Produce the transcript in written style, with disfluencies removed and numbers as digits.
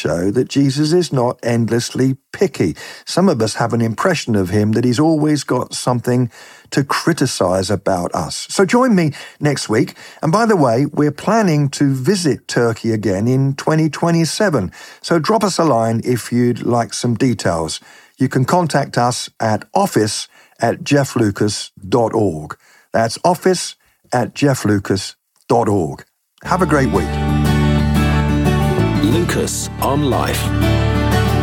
show that Jesus is not endlessly picky. Some of us have an impression of him that he's always got something to criticize about us. So join me next week. And by the way, we're planning to visit Turkey again in 2027. So drop us a line if you'd like some details. You can contact us at office@jefflucas.org. That's office@jefflucas.org. Have a great week. Lucas on Life.